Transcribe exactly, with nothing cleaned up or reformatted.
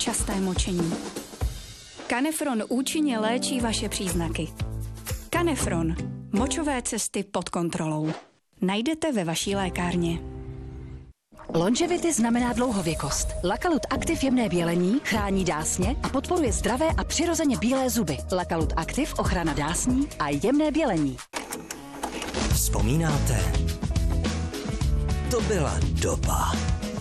časté močení. Canefron účinně léčí vaše příznaky. Canefron. Močové cesty pod kontrolou. Najdete ve vaší lékárně. Longevity znamená dlouhověkost. Lakalut Activ jemné bělení chrání dásně a podporuje zdravé a přirozeně bílé zuby. Lakalut Activ ochrana dásní a jemné bělení. Vzpomínáte? To byla doba.